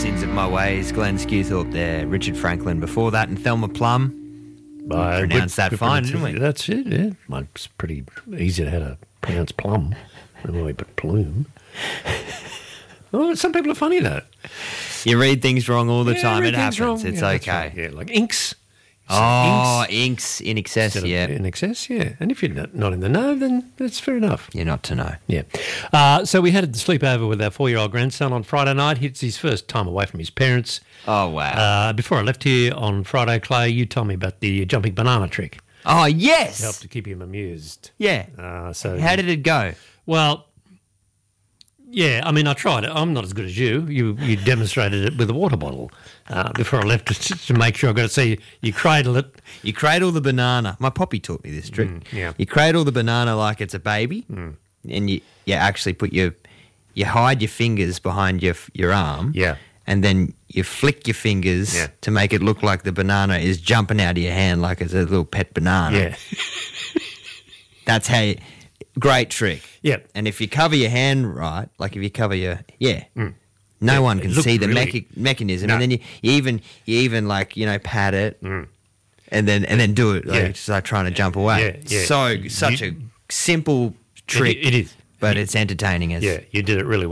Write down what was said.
Sins of My Ways, Glenn Skewthorpe there, Richard Franklin before that, and Thelma Plum. Pronounced that fine, didn't we? That's it, yeah. It's pretty easy to how to pronounce plum. And then we put plume. Oh, some people are funny, though. You read things wrong all the time. It happens. Wrong. It's okay. right. Yeah, like inks. Inks in excess, yeah. In excess, yeah. And if you're not in the know, then that's fair enough. You're not to know. Yeah. So we had a sleepover with our 4-year-old grandson on Friday night. It's his first time away from his parents. Oh, wow. Before I left here on Friday, Clay, you told me about the jumping banana trick. Oh, yes. Helped to keep him amused. Yeah. So how did it go? Well, yeah, I mean, I tried it. I'm not as good as you. You demonstrated it with a water bottle before I left to make sure I got to see you cradle it. You cradle the banana. My poppy taught me this trick. Yeah. You cradle the banana like it's a baby, and you actually put you hide your fingers behind your arm. Yeah. And then you flick your fingers to make it look like the banana is jumping out of your hand like it's a little pet banana. Yeah. That's how you... Great trick. Yeah. And if you cover your hand right, like if you cover your... No one can see the mechanism. No. And then you even like, pat it and then do it. Like, it's like trying to jump away. Yeah. Such a simple trick. It is. But it's entertaining as... Yeah, you did it really well.